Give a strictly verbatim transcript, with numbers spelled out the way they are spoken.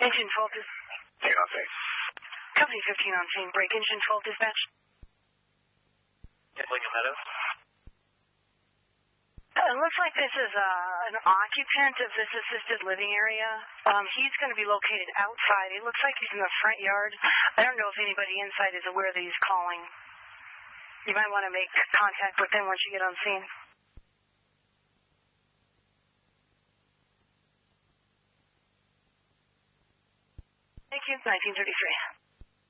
Engine twelve dis... Take off, eight. Company fifteen on scene. Break engine twelve dispatch. Yeah, Lincoln Meadows. Uh, it looks like this is uh, an occupant of this assisted living area. Um, he's going to be located outside. It looks like he's in the front yard. I don't know if anybody inside is aware that he's calling. You might want to make contact with him once you get on scene. Thank you. nineteen thirty-three.